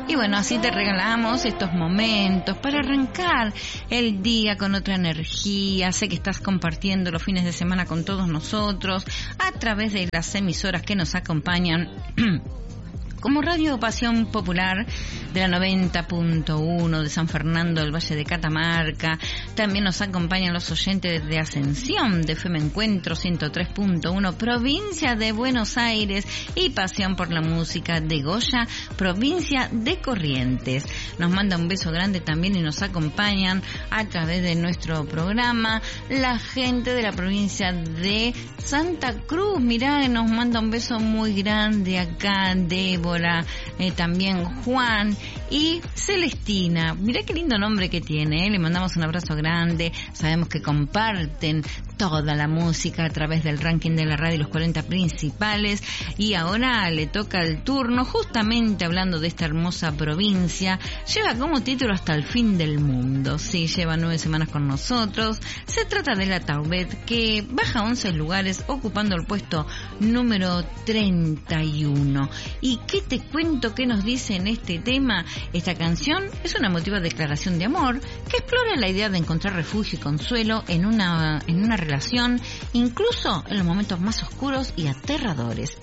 Y bueno, así te regalamos estos momentos para arrancar el día con otra energía. Sé que estás compartiendo los fines de semana con todos nosotros a través de las emisoras que nos acompañan. Como Radio Pasión Popular de la 90.1 de San Fernando del Valle de Catamarca. También nos acompañan los oyentes de Ascensión de FM Encuentro 103.1, provincia de Buenos Aires, y Pasión por la Música de Goya, provincia de Corrientes. Nos manda un beso grande también y nos acompañan a través de nuestro programa la gente de la provincia de Santa Cruz. Mirá, nos manda un beso muy grande acá Débora. También Juan y Celestina. Mirá qué lindo nombre que tiene, le mandamos un abrazo grande. Sabemos que comparten toda la música a través del ranking de la radio, los 40 principales, y ahora le toca el turno, justamente hablando de esta hermosa provincia. Lleva como título Hasta el fin del mundo. Sí, lleva 9 semanas con nosotros. Se trata de la Tauret, que baja 11 lugares ocupando el puesto número 31. ¿Y qué te cuento que nos dice en este tema? Esta canción es una emotiva declaración de amor que explora la idea de encontrar refugio y consuelo en una relación, incluso en los momentos más oscuros y aterradores.